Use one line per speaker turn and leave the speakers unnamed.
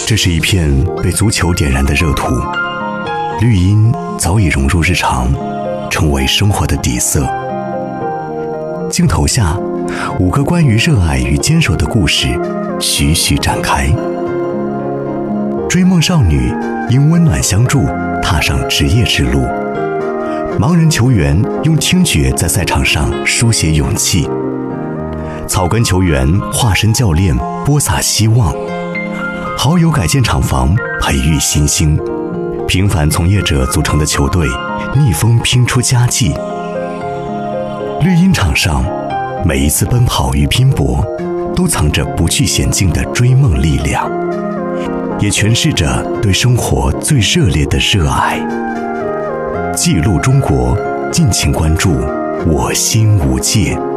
这是一片被足球点燃的热土，绿茵早已融入日常，成为生活的底色。镜头下，5个关于热爱与坚守的故事徐徐展开。追梦少女因温暖相助踏上职业之路，盲人球员用听觉在赛场上书写勇气，草根球员化身教练播撒希望，好友改建厂房培育新星，平凡从业者组成的球队逆风拼出佳绩。绿茵场上，每一次奔跑与拼搏都藏着不惧险境的追梦力量，也诠释着对生活最热烈的热爱。记录中国，敬请关注我心无界。